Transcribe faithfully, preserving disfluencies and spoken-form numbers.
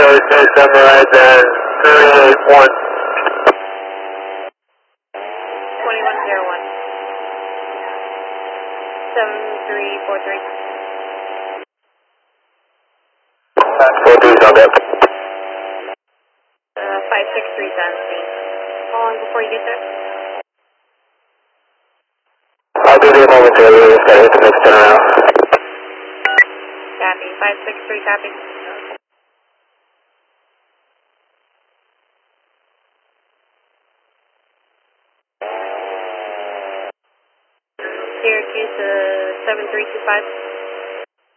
okay, summarize as three eight one. twenty-one zero one. seven three four three. four three on that. Uh, five six three Sandy. How long before you get there? I'll be there momentarily. Just gotta hit the next turnaround. Copy. five six three, copy. Syracuse, uh, seven three two five.